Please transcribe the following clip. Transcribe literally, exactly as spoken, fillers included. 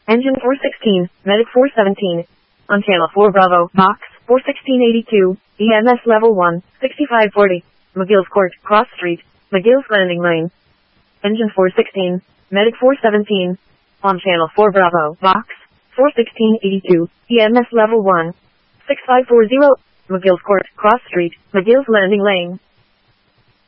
Engine four sixteen, Medic four seventeen. On channel four Bravo, box, four sixteen eighty-two, E M S level one, sixty-five forty. McGill's Court, Cross Street, McGill's Landing Lane. Engine four sixteen, Medic four seventeen. On channel four Bravo, box, four sixteen eighty-two, E M S level one, sixty-five forty. McGill's Court, Cross Street, McGill's Landing Lane.